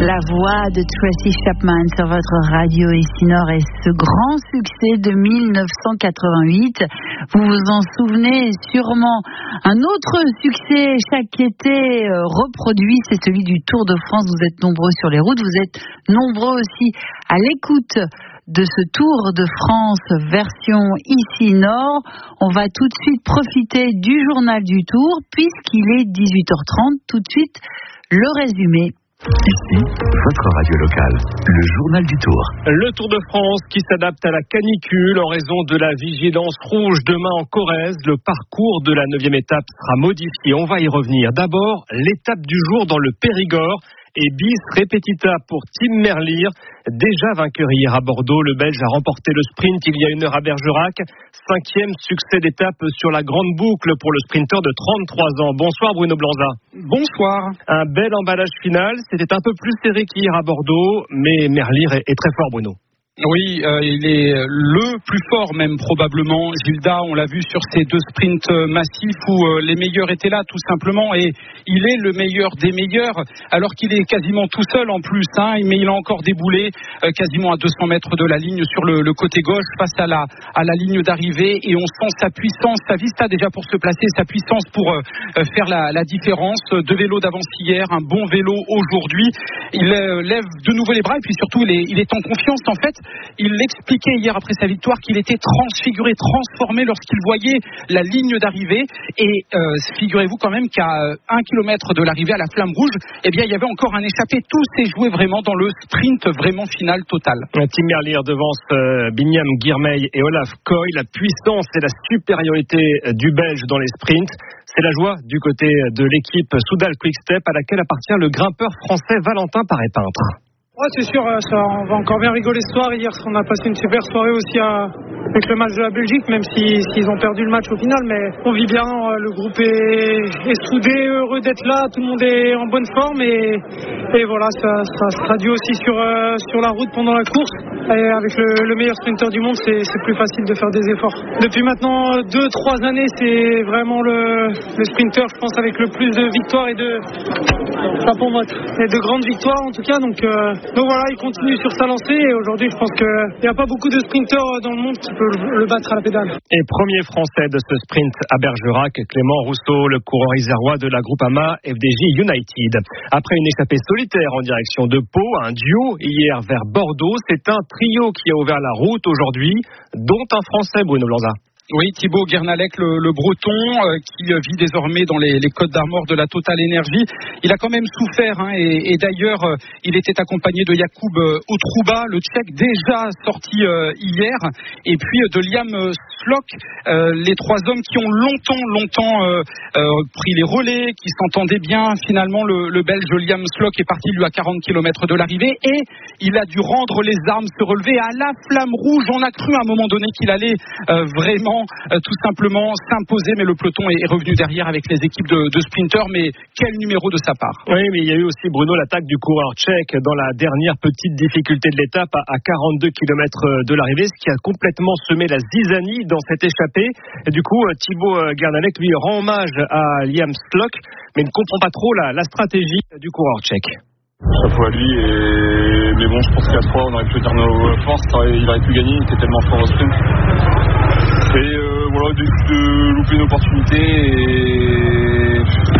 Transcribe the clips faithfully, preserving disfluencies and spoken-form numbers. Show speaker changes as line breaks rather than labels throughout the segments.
La voix de Tracy Chapman sur votre radio ici Nord et ce grand succès de mille neuf cent quatre-vingt-huit. Vous vous en souvenez sûrement. Un autre succès chaque été euh, reproduit, c'est celui du Tour de France. Vous êtes nombreux sur les routes, vous êtes nombreux aussi à l'écoute de ce Tour de France version ici Nord. On va tout de suite profiter du journal du Tour puisqu'il est dix-huit heures trente. Tout de suite, le résumé.
Ici, votre radio locale, le journal du Tour.
Le Tour de France qui s'adapte à la canicule en raison de la vigilance rouge demain en Corrèze. Le parcours de la neuvième étape sera modifié. On va y revenir. D'abord, l'étape du jour dans le Périgord. Et bis repetita pour Tim Merlier. Déjà vainqueur hier à Bordeaux, le Belge a remporté le sprint il y a une heure à Bergerac. Cinquième succès d'étape sur la grande boucle pour le sprinter de trente-trois ans. Bonsoir Bruno Blanza.
Bonsoir.
Un bel emballage final. C'était un peu plus serré qu'hier à Bordeaux, mais Merlier est très fort, Bruno.
Oui, euh, il est le plus fort même probablement. Gilda, on l'a vu sur ces deux sprints massifs où euh, les meilleurs étaient là tout simplement et il est le meilleur des meilleurs alors qu'il est quasiment tout seul en plus, hein, mais il a encore déboulé euh, quasiment à deux cents mètres de la ligne sur le, le côté gauche face à la, à la ligne d'arrivée et on sent sa puissance, sa vista déjà pour se placer, sa puissance pour euh, faire la, la différence. Deux vélos d'avance hier, un bon vélo aujourd'hui. Il euh, lève de nouveau les bras et puis surtout il est, il est en confiance en fait. Il l'expliquait hier après sa victoire qu'il était transfiguré, transformé lorsqu'il voyait la ligne d'arrivée. Et euh, figurez-vous quand même qu'à un kilomètre de l'arrivée à la Flamme Rouge, eh bien il y avait encore un échappé. Tout s'est joué vraiment dans le sprint vraiment final total.
Tim Merlier devance euh, Binyam Girmay et Olaf Koy. La puissance et la supériorité du Belge dans les sprints. C'est la joie du côté de l'équipe Soudal Quick-Step à laquelle appartient le grimpeur français Valentin Paré-Peintre.
Ouais, c'est sûr, ça, on va encore bien rigoler ce soir. Hier, on a passé une super soirée aussi à, avec le match de la Belgique, même si, s'ils ont perdu le match au final. Mais on vit bien, le groupe est, est soudé, heureux d'être là, tout le monde est en bonne forme. Et, et voilà, ça, ça se traduit aussi sur, euh, sur la route pendant la course. Et avec le, le meilleur sprinter du monde, c'est, c'est plus facile de faire des efforts. Depuis maintenant deux trois années, c'est vraiment le, le sprinter, je pense, avec le plus de victoires et de, pas pour moi, et de grandes victoires en tout cas. Donc, euh, Donc voilà, il continue sur sa lancée et aujourd'hui je pense qu'il n'y a pas beaucoup de sprinteurs dans le monde qui peuvent le battre à la pédale.
Et premier français de ce sprint à Bergerac, Clément Rousseau, le coureur isérois de la Groupama F D J United. Après une échappée solitaire en direction de Pau, un duo hier vers Bordeaux, c'est un trio qui a ouvert la route aujourd'hui, dont un français, Bruno Blanza.
Oui, Thibaut Guernalec, le, le breton, euh, qui euh, vit désormais dans les, les Côtes d'Armor de la Total Energy. Il a quand même souffert, hein, et, et d'ailleurs, euh, il était accompagné de Jakub euh, Outrouba, le Tchèque déjà sorti euh, hier, et puis euh, de Liam euh, Slok, euh, les trois hommes qui ont longtemps, longtemps euh, euh, pris les relais, qui s'entendaient bien. Finalement, le, le Belge Liam Slok est parti, lui, à quarante kilomètres de l'arrivée, et il a dû rendre les armes, se relever à la Flamme Rouge. On a cru à un moment donné qu'il allait euh, vraiment Euh, tout simplement s'imposer, mais le peloton est revenu derrière avec les équipes de, de sprinters. Mais quel numéro de sa part.
Oui, mais il y a eu aussi, Bruno, l'attaque du coureur tchèque dans la dernière petite difficulté de l'étape à quarante-deux kilomètres de l'arrivée, ce qui a complètement semé la zizanie dans cette échappée. Et du coup, Thibaut Guernalec lui rend hommage à Liam Slok, mais ne comprend pas trop la, la stratégie du coureur tchèque.
Chapeau à lui, et... mais bon, je pense qu'à trois on aurait pu dire nos forces, il aurait pu gagner, il était tellement fort au sprint. Et euh, voilà, de, de louper une opportunité, et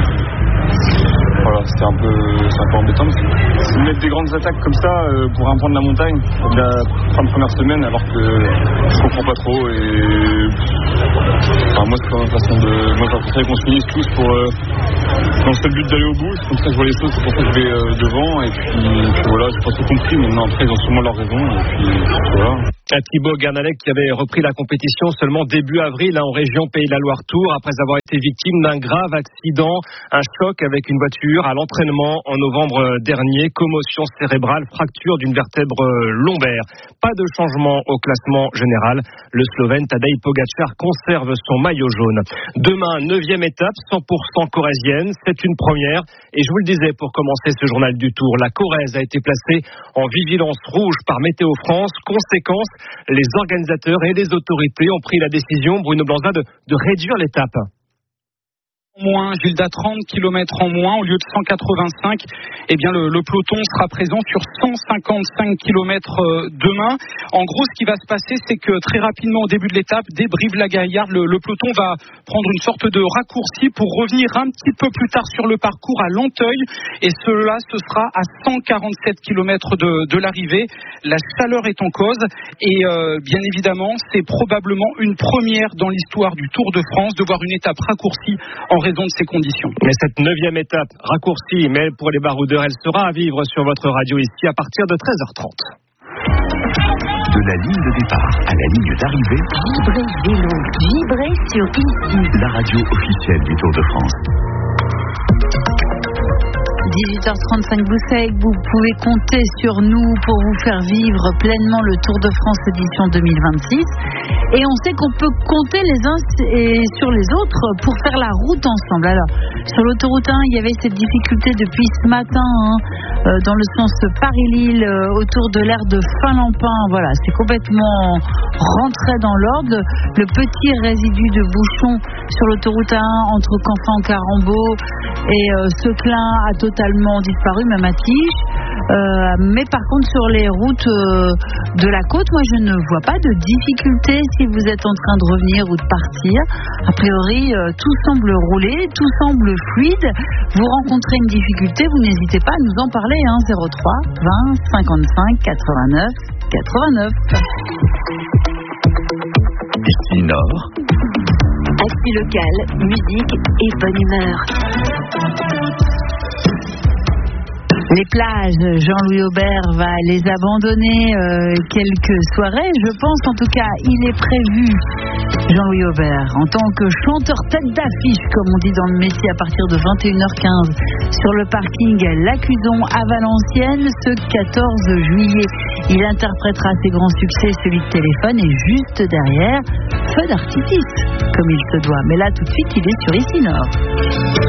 voilà, c'était un peu, c'est un peu embêtant. Parce que mettre des grandes attaques comme ça euh, pour un point de la montagne, pour la fin de première semaine, alors que je comprends pas trop. Et enfin, moi, c'est pas ma façon de. Moi, j'ai l'impression qu'on se finisse tous pour. Euh, dans le seul but d'aller au bout, c'est comme ça que je vois les choses, c'est pour ça que je vais euh, devant. Et puis, puis voilà, j'ai pas tout compris. Maintenant, après, ils ont sûrement leur raison. Et puis voilà.
À Thibaut Guernalec qui avait repris la compétition seulement début avril hein, en région Pays de la Loire Tour après avoir été victime d'un grave accident, un choc avec une voiture à l'entraînement en novembre dernier, commotion cérébrale, fracture d'une vertèbre lombaire. Pas de changement au classement général. Le Slovène Tadej Pogačar conserve son maillot jaune. Demain, neuvième étape, cent pour cent corrézienne. C'est une première. Et je vous le disais pour commencer ce journal du Tour, la Corrèze a été placée en vigilance rouge par Météo France. Conséquence, les organisateurs et les autorités ont pris la décision, Bruno Blanza, de, de réduire l'étape.
moins, Gilda, trente kilomètres en moins au lieu de cent quatre-vingt-cinq. Eh bien, le, le peloton sera présent sur cent cinquante-cinq kilomètres demain. En gros, ce qui va se passer, c'est que très rapidement, au début de l'étape, dès Brive-la-Gaillarde, le, le peloton va prendre une sorte de raccourci pour revenir un petit peu plus tard sur le parcours à Lanteuil. Et cela, ce sera à cent quarante-sept kilomètres de, de l'arrivée. La chaleur est en cause. Et euh, bien évidemment, c'est probablement une première dans l'histoire du Tour de France de voir une étape raccourcie en raison de ces conditions.
Mais cette neuvième étape raccourcie, mais pour les baroudeurs, elle sera à vivre sur votre radio ici à partir de treize heures trente.
De la ligne de départ à la ligne d'arrivée,
Vibrez vélo, vibrez sur ici.
La radio officielle du Tour de France.
dix-huit heures trente-cinq, vous savez que vous pouvez compter sur nous pour vous faire vivre pleinement le Tour de France édition deux mille vingt-six. Et on sait qu'on peut compter les uns et sur les autres pour faire la route ensemble. Alors, sur l'autoroute un, il y avait cette difficulté depuis ce matin, hein, euh, dans le sens Paris-Lille, euh, autour de l'aire de Finlampin. Voilà, c'est complètement rentré dans l'ordre. Le petit résidu de bouchon sur l'autoroute un entre Canfin-Carambeau et euh, Seclin a totalement disparu, même à Tige. Euh, mais par contre, sur les routes euh, de la côte, moi je ne vois pas de difficulté si vous êtes en train de revenir ou de partir. A priori, euh, tout semble rouler, tout semble fluide. Vous rencontrez une difficulté, vous n'hésitez pas à nous en parler, hein, zéro trois vingt cinquante-cinq quatre-vingt-neuf quatre-vingt-neuf.
Ici Nord.
Actu local, musique et bonne humeur.
Les plages, Jean-Louis Aubert va les abandonner euh, quelques soirées, je pense. En tout cas, il est prévu, Jean-Louis Aubert, en tant que chanteur tête d'affiche, comme on dit dans le métier, à partir de vingt et une heures quinze, sur le parking L'Acuson à Valenciennes, ce quatorze juillet. Il interprétera ses grands succès, celui de Téléphone, et juste derrière, Feu d'artifice, comme il se doit. Mais là, tout de suite, il est sur Ici Nord.